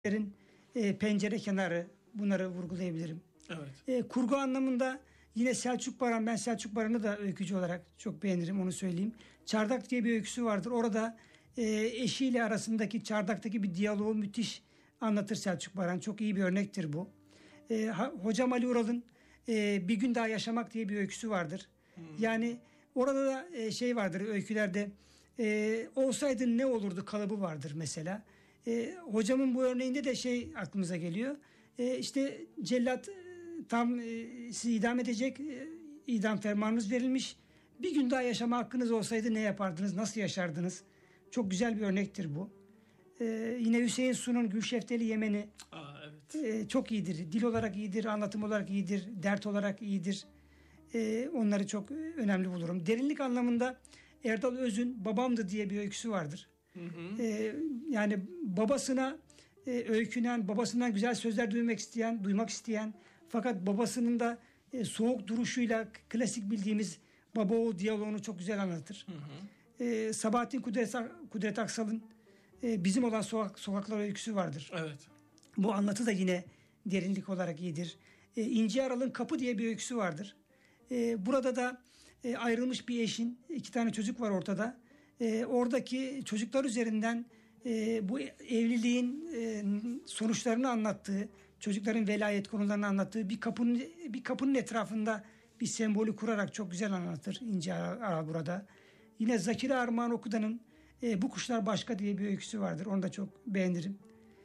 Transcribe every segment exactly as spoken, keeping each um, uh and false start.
e, pencere kenarı, bunları vurgulayabilirim. Evet. E, kurgu anlamında yine Selçuk Baran, ben Selçuk Baran'ı da öykücü olarak çok beğenirim, onu söyleyeyim. Çardak diye bir öyküsü vardır. Orada e, eşiyle arasındaki çardaktaki bir diyaloğu müthiş anlatır Selçuk Baran. Çok iyi bir örnektir bu. E, ha, Hocam Ali Ural'ın e, Bir Gün Daha Yaşamak diye bir öyküsü vardır. Hmm. Yani orada da e, şey vardır öykülerde, e, olsaydı ne olurdu kalıbı vardır mesela. E, hocamın bu örneğinde de şey aklımıza geliyor. E, işte cellat e, tam e, sizi idam edecek, e, idam fermanınız verilmiş. Bir gün daha yaşama hakkınız olsaydı ne yapardınız, nasıl yaşardınız? Çok güzel bir örnektir bu. E, yine Hüseyin Su'nun Gülşefteli Yemeni Aa, evet. e, çok iyidir. Dil olarak iyidir, anlatım olarak iyidir, dert olarak iyidir. E, onları çok önemli bulurum. Derinlik anlamında Erdal Öz'ün Babamdı diye bir öyküsü vardır. Hı hı. E, yani babasına e, öykünen, babasından güzel sözler duymak isteyen, duymak isteyen, fakat babasının da e, soğuk duruşuyla klasik bildiğimiz baba oğul diyaloğunu çok güzel anlatır. Hı hı. E, Sabahattin Kudret, Kudret Aksal'ın e, Bizim Olan Sokak, Sokaklar öyküsü vardır. Evet. Bu anlatı da yine derinlik olarak iyidir. E, İnci Aral'ın Kapı diye bir öyküsü vardır. E, burada da e, ayrılmış bir eşin, iki tane çocuk var ortada. E, oradaki çocuklar üzerinden e, bu evliliğin e, sonuçlarını anlattığı, çocukların velayet konularını anlattığı bir kapının bir kapının etrafında bir sembolü kurarak çok güzel anlatır İnci Aral burada. Yine Zakire Armağan Okudan'ın e, Bu Kuşlar Başka diye bir öyküsü vardır. Onu da çok beğenirim.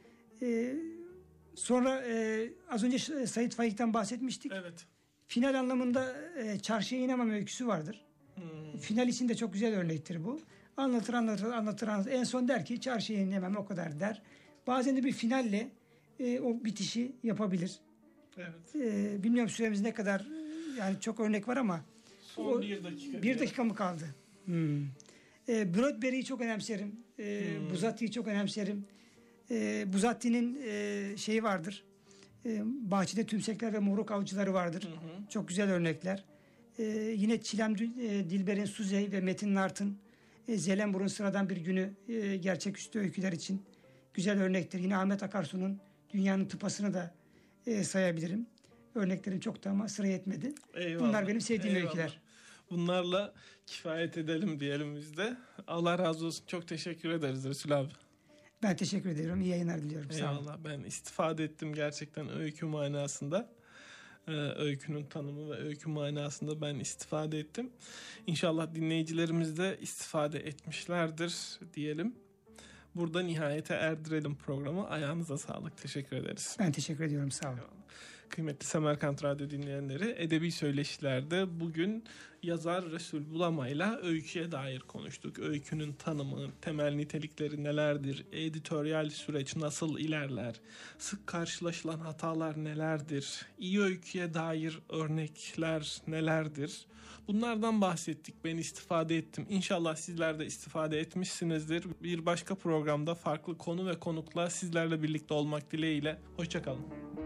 E, sonra e, az önce Sait Faik'ten bahsetmiştik. Evet. Final anlamında e, Çarşıya İnemem öyküsü vardır. Hmm. Final için de çok güzel örnektir bu. Anlatır anlatır anlatır anlatır. En son der ki çarşıya inemem, o kadar der. Bazen de bir finalle e, o bitişi yapabilir. Evet. E, bilmiyorum süremiz ne kadar, yani çok örnek var ama son o, bir dakika. Bir dakika mı kaldı? Hmm. E, Brodberry'i çok önemserim. E, hmm. Buzatti'yi çok önemserim. E, Buzatti'nin e, şeyi vardır. E, Bahçede Tümsekler ve Moruk Avcıları vardır. Hı hı. Çok güzel örnekler. E, yine Çilem e, Dilber'in Suzey ve Metin Nart'ın e, Zelenbur'un Sıradan Bir Günü e, gerçeküstü öyküler için güzel örnektir. Yine Ahmet Akarsu'nun Dünyanın Tıpasını da e, sayabilirim. Örneklerim çok da ama sıraya etmedi. Eyvallah. Bunlar benim sevdiğim Eyvallah. öyküler. Bunlarla kifayet edelim diyelim biz de. Allah razı olsun. Çok teşekkür ederiz Resul abi. Ben teşekkür ediyorum. İyi yayınlar diliyorum. Eyvallah. Sağ olun. Ben istifade ettim gerçekten öykü manasında. Ee, öykünün tanımı ve öykü manasında ben istifade ettim. İnşallah dinleyicilerimiz de istifade etmişlerdir diyelim. Burada nihayete erdirelim programı. Ayağınıza sağlık. Teşekkür ederiz. Ben teşekkür ediyorum. Sağ olun. Kıymetli Semerkant Radyo dinleyenleri, Edebi Söyleşiler'de bugün yazar Resul Bulamay'la öyküye dair konuştuk. Öykünün tanımı, temel nitelikleri nelerdir, editoryal süreç nasıl ilerler, sık karşılaşılan hatalar nelerdir, iyi öyküye dair örnekler nelerdir? Bunlardan bahsettik. Ben istifade ettim. İnşallah sizler de istifade etmişsinizdir. Bir başka programda farklı konu ve konukla sizlerle birlikte olmak dileğiyle. Hoşça kalın.